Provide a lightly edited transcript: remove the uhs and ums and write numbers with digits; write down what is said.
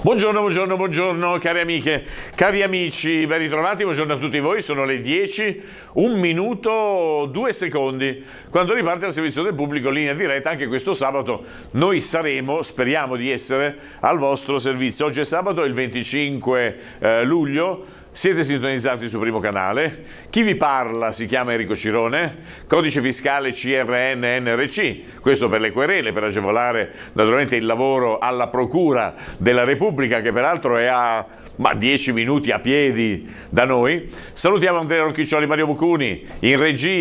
Buongiorno, cari amiche, cari amici, ben ritrovati, buongiorno a tutti voi, sono le 10, 1 minuto, 2 secondi, quando riparte il servizio del pubblico linea diretta. Anche questo sabato noi saremo, speriamo di essere, al vostro servizio. Oggi è sabato, il 25 luglio. Siete sintonizzati su Primo Canale. Chi vi parla si chiama Enrico Cirone, codice fiscale CRN-NRC, questo per le querele, per agevolare naturalmente il lavoro alla Procura della Repubblica, che peraltro è a 10 minuti a piedi da noi. Salutiamo Andrea Rocchiccioli, Mario Bucuni in regia.